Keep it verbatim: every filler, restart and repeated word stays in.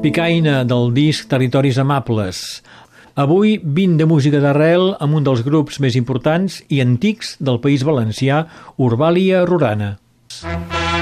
Picaina, del disc Territoris Amables. Avui, vint de música d'arrel amb un dels grups més importants i antics del País Valencià, Urbàlia Rurana.